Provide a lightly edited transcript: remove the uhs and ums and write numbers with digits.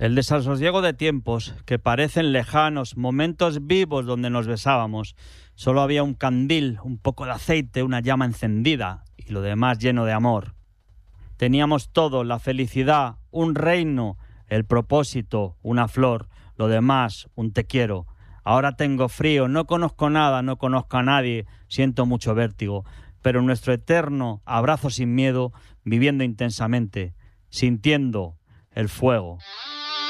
El desasosiego de tiempos que parecen lejanos, momentos vivos donde nos besábamos. Solo había un candil, un poco de aceite, una llama encendida y lo demás lleno de amor. Teníamos todo, la felicidad, un reino, el propósito, una flor, lo demás, un te quiero. Ahora tengo frío, no conozco nada, no conozco a nadie, siento mucho vértigo, pero nuestro eterno abrazo sin miedo, viviendo intensamente, sintiendo el fuego.